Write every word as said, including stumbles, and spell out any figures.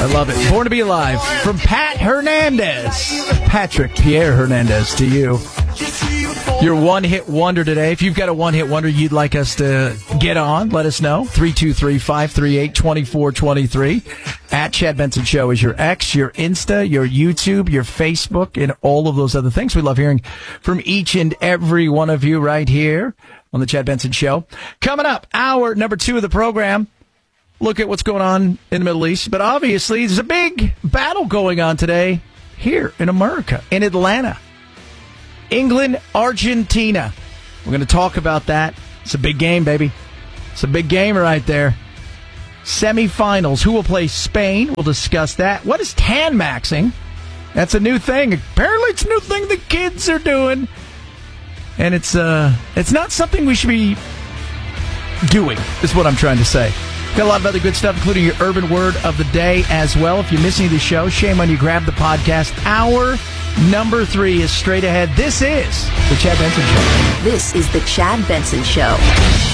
love it. Born to be Alive from Pat Hernandez. Patrick Pierre Hernandez to you. Your one-hit wonder today. If you've got a one-hit wonder you'd like us to get on, let us know. three two three, five three eight, two four two three. At Chad Benson Show is your X, your Insta, your YouTube, your Facebook, and all of those other things. We love hearing from each and every one of you right here on the Chad Benson Show. Coming up, hour number two of the program. Look at what's going on in the Middle East. But obviously, there's a big battle going on today here in America, in Atlanta. England, Argentina. We're going to talk about that. It's a big game, baby. It's a big game right there. Semifinals. Who will play Spain? We'll discuss that. What is tan-maxing? That's a new thing. Apparently, it's a new thing the kids are doing. And it's uh, it's not something we should be doing, is what I'm trying to say. Got a lot of other good stuff, including your urban word of the day as well. If you're missing the show, shame on you. Grab the podcast. Hour number three is straight ahead. This is the Chad Benson Show. This is the Chad Benson Show.